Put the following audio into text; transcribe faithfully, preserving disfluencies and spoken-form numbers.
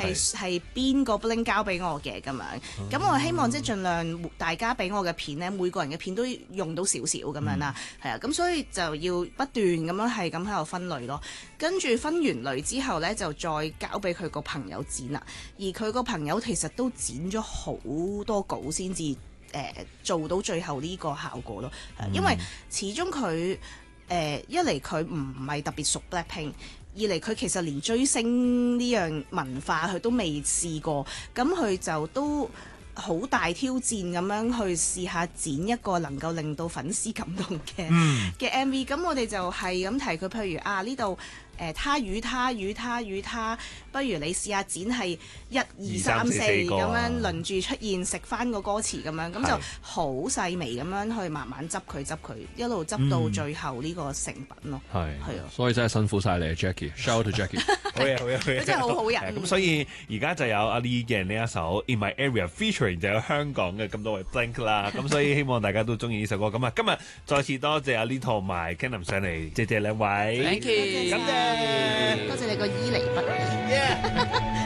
係係邊個 bling 交俾我嘅咁樣。咁、嗯、我希望即係盡量大家俾我嘅片咧，每個人嘅片都用到少少咁樣啦。係啊、嗯，咁所以就要不斷咁樣係咁喺度分類咯。跟住分完類之後咧，就再交俾佢個朋友剪啦。而佢個朋友其實都剪咗好多稿先至誒做到最後呢個效果咯。嗯、因為始終佢誒、呃、一嚟佢唔係特別熟 Blackpink。二嚟佢其實連追星呢樣文化佢都未試過，咁佢就都好大挑戰咁樣去試下剪一個能夠令到粉絲感動嘅嘅 M V。咁我哋就係咁提佢，譬如啊呢度誒他與他與他與他，不如你試下剪係一二三四咁樣輪住出現，食翻個歌詞咁樣，咁就好細微咁樣去慢慢執佢執佢，一路執到最後呢個成品咯。係係啊， 所以真係辛苦晒你 Jackie，shout out to Jackie。 好嘢好嘢好嘢， 佢真係好好人。 咁所以而家就有阿 Lee 嘅呢一首 In My Area featuring 就有香港嘅咁多位 Blink 啦。咁所以希望大家都中意呢首歌。咁啊，今日再次多謝阿 Lee 同埋 Kingdom 上嚟，謝謝兩位。 Thank you， 感謝， 多謝你個伊犁不離。